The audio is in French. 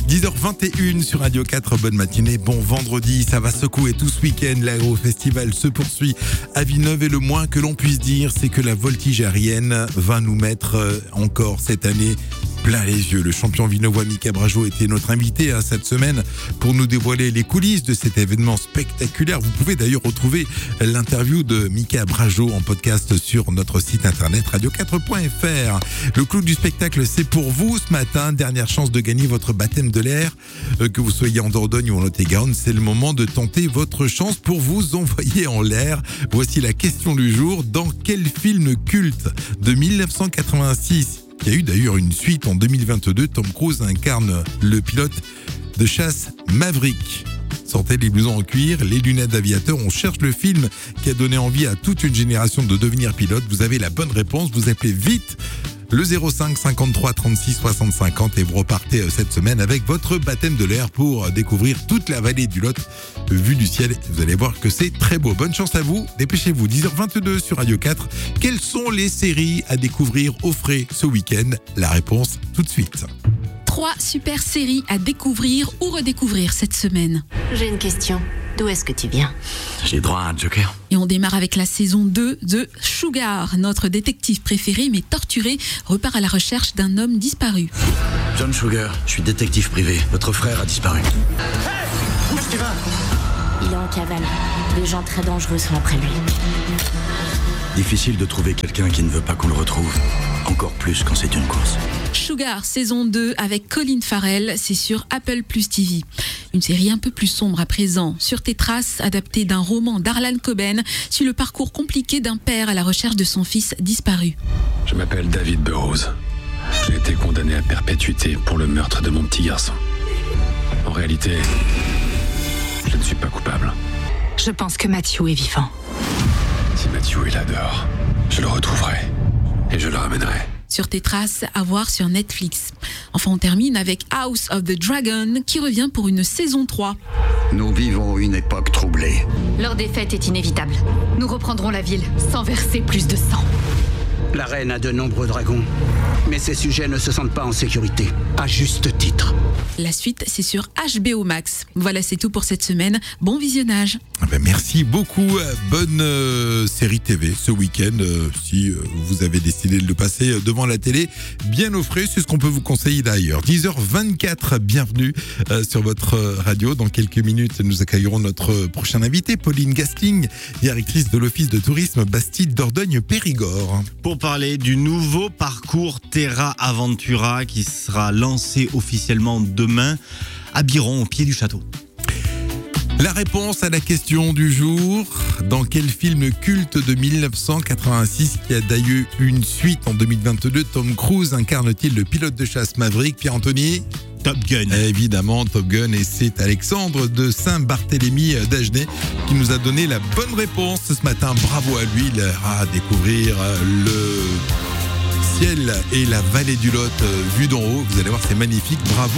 10h21 sur Radio 4, bonne matinée, bon vendredi, ça va secouer tout ce week-end, l'aérofestival se poursuit à Villeneuve et le moins que l'on puisse dire, c'est que la voltige aérienne va nous mettre encore cette année plein les yeux. Le champion villeneuvois Mika Brageau était notre invité cette semaine pour nous dévoiler les coulisses de cet événement spectaculaire. Vous pouvez d'ailleurs retrouver l'interview de Mika Brageau en podcast sur notre site internet radio4.fr. Le clou du spectacle, c'est pour vous ce matin. Dernière chance de gagner votre baptême de l'air. Que vous soyez en Dordogne ou en Lot-et-Garonne, c'est le moment de tenter votre chance pour vous envoyer en l'air. Voici la question du jour. Dans quel film culte de 1986, qui a eu d'ailleurs une suite en 2022, Tom Cruise incarne le pilote de chasse Maverick? Sortez les blousons en cuir, les lunettes d'aviateur, on cherche le film qui a donné envie à toute une génération de devenir pilote. Vous avez la bonne réponse, vous appelez vite le 05 53 36 60 50 et vous repartez cette semaine avec votre baptême de l'air pour découvrir toute la vallée du Lot vue du ciel. Vous allez voir que c'est très beau. Bonne chance à vous, dépêchez-vous. 10h22 sur Radio 4. Quelles sont les séries à découvrir au frais ce week-end? La réponse tout de suite. 3 super séries à découvrir ou redécouvrir cette semaine. J'ai une question. D'où est-ce que tu viens? J'ai droit à un joker. Et on démarre avec la saison 2 de Sugar. Notre détective préféré mais torturé repart à la recherche d'un homme disparu. John Sugar, je suis détective privé. Votre frère a disparu. Hey! Où est-ce que tu vas? Il est en cavale. Des gens très dangereux sont après lui. Difficile de trouver quelqu'un qui ne veut pas qu'on le retrouve. Encore plus quand c'est une course. Sugar, saison 2 avec Colin Farrell, c'est sur Apple Plus TV. Une série un peu plus sombre à présent. Sur tes traces, adaptée d'un roman d'Harlan Coben, suit le parcours compliqué d'un père à la recherche de son fils disparu. Je m'appelle David Burrows. J'ai été condamné à perpétuité pour le meurtre de mon petit garçon. En réalité, je ne suis pas coupable. Je pense que Matthew est vivant. Si Matthew est là dehors, je le retrouverai et je le ramènerai. Sur tes traces, à voir sur Netflix. Enfin, on termine avec House of the Dragon qui revient pour une saison 3. Nous vivons une époque troublée. Leur défaite est inévitable. Nous reprendrons la ville sans verser plus de sang. La reine a de nombreux dragons, mais ses sujets ne se sentent pas en sécurité, à juste titre. La suite, c'est sur HBO Max. Voilà, c'est tout pour cette semaine. Bon visionnage. Merci beaucoup. Bonne série TV ce week-end. Si vous avez décidé de le passer devant la télé, bien au frais, c'est ce qu'on peut vous conseiller d'ailleurs. 10h24, bienvenue sur votre radio. Dans quelques minutes, nous accueillerons notre prochain invité, Pauline Gastling, directrice de l'Office de tourisme Bastide Dordogne Périgord. Pour parler du nouveau parcours Terra Aventura qui sera lancé officiellement demain à Biron, au pied du château. La réponse à la question du jour, dans quel film culte de 1986 qui a d'ailleurs une suite en 2022, Tom Cruise incarne-t-il le pilote de chasse Maverick? Pierre-Anthony? Top Gun. Évidemment, Top Gun, et c'est Alexandre de Saint-Barthélemy d'Agenais qui nous a donné la bonne réponse ce matin. Bravo à lui, il ira découvrir le ciel et la vallée du Lot vue d'en haut. Vous allez voir, c'est magnifique. Bravo.